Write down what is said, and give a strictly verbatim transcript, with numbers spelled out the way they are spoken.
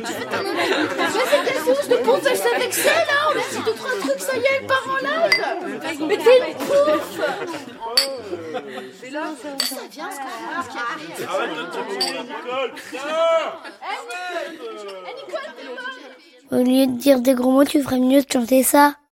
tu fais ton oreille. Mais c'est qu'est-ce que je te ponce ça avec ça, là? On a dit deux, trois trucs, ça y est, elle part en live. Mais t'es une pouffe. Et là, ça vient, ce qu'on a qui arrive. Arrête de te tourner, Nicole, putain. Eh, Nicole, t'es molle. Au lieu de dire des gros mots, tu ferais mieux de chanter ça.